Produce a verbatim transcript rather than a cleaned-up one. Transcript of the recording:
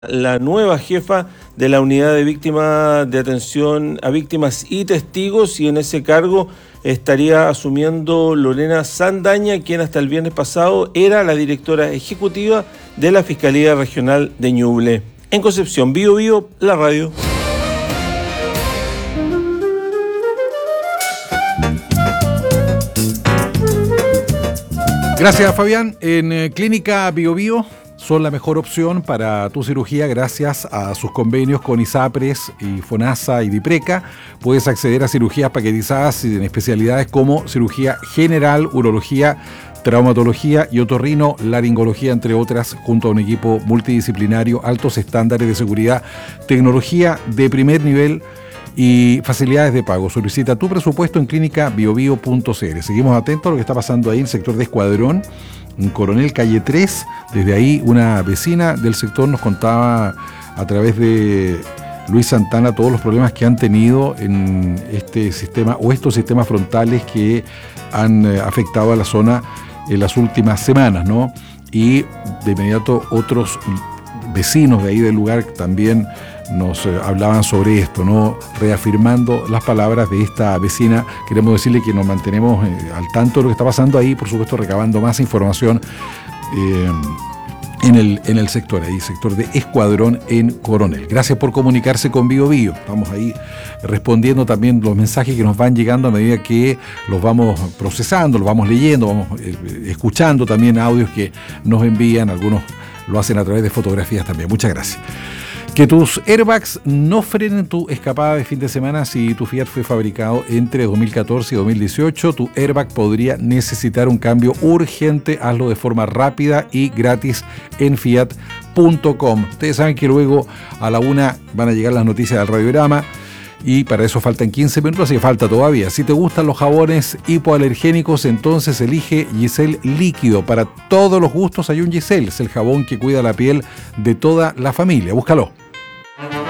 la nueva jefa de la unidad de víctimas de atención a víctimas y testigos, y en ese cargo estaría asumiendo Lorena Sandaña, quien hasta el viernes pasado era la directora ejecutiva de la Fiscalía Regional de Ñuble. En Concepción, Bío Bío, la radio. Gracias, Fabián. En eh, Clínica Bío Bío son la mejor opción para tu cirugía gracias a sus convenios con ISAPRES y FONASA y DIPRECA. Puedes acceder a cirugías paquetizadas en especialidades como cirugía general, urología, traumatología y otorrino, laringología, entre otras, junto a un equipo multidisciplinario, altos estándares de seguridad, tecnología de primer nivel y facilidades de pago. Solicita tu presupuesto en clínica biobio punto c l. Seguimos atentos a lo que está pasando ahí en el sector de Escuadrón, en Coronel Calle tres. Desde ahí una vecina del sector nos contaba a través de Luis Santana todos los problemas que han tenido en este sistema o estos sistemas frontales que han eh, afectado a la zona en las últimas semanas, ¿no? Y de inmediato otros vecinos de ahí del lugar también nos eh, hablaban sobre esto, ¿no? Reafirmando las palabras de esta vecina. Queremos decirle que nos mantenemos eh, al tanto de lo que está pasando ahí, por supuesto recabando más información eh, en, el, en el sector, ahí, sector de Escuadrón en Coronel. Gracias por comunicarse con Bío Bío. Estamos ahí respondiendo también los mensajes que nos van llegando a medida que los vamos procesando, los vamos leyendo, vamos eh, escuchando también audios que nos envían. Algunos lo hacen a través de fotografías también. Muchas gracias. Que tus airbags no frenen tu escapada de fin de semana. Si tu Fiat fue fabricado entre dos mil catorce y dos mil dieciocho, tu airbag podría necesitar un cambio urgente. Hazlo de forma rápida y gratis en fiat punto com. Ustedes saben que luego a la una van a llegar las noticias del Radiograma y para eso faltan quince minutos, así que falta todavía. Si te gustan los jabones hipoalergénicos, entonces elige Giselle Líquido. Para todos los gustos hay un Giselle. Es el jabón que cuida la piel de toda la familia. Búscalo.